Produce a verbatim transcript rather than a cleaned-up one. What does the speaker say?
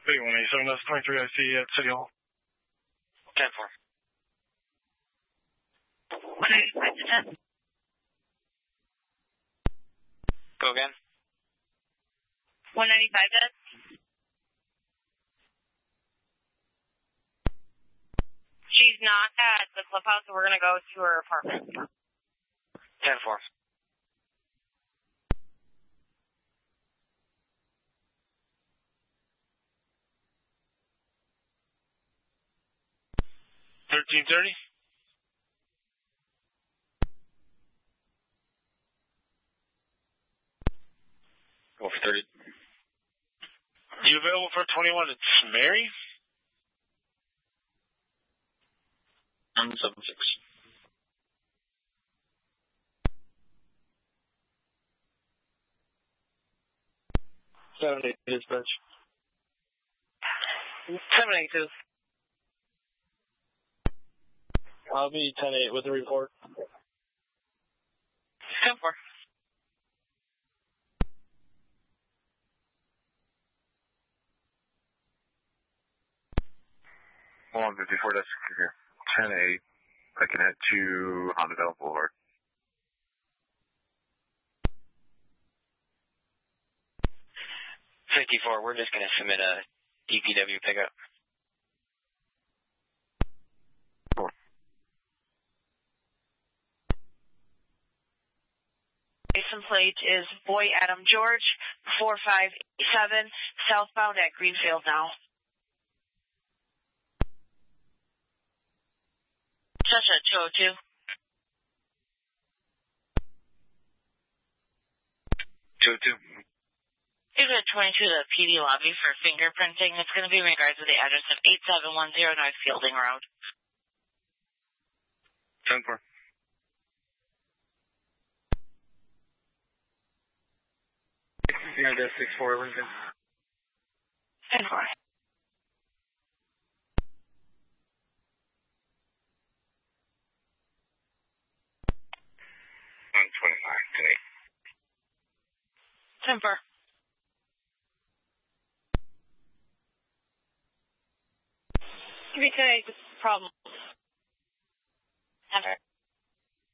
thirty-one eighty-seven, that's twenty-three I C at City Hall. ten four. one ninety-five to ten. Go again. one ninety-five to ten. She's not at the clubhouse, so we're going to go to her apartment. ten four. thirteen thirty. Go for thirty. You available for twenty-one? It's Mary? one seven six. seven eight dispatch. seven eight two. I'll be ten eight with the report. ten four. one fifty-four, that's ten eight. I can head to Honda Bell Boulevard. fifty-four, we're just going to submit a D P W pickup. License plate is Boy Adam George, four five eight seven, southbound at Greenfield now. Sasha, two oh two. two oh two. You go to twenty-two to the P D lobby for fingerprinting. It's going to be in regards to the address of eight seven one zero North Fielding Road. ten four. six four, Lincoln. ten four. one twenty-five, ten eight. ten four. Give me ten eight, problem. Never.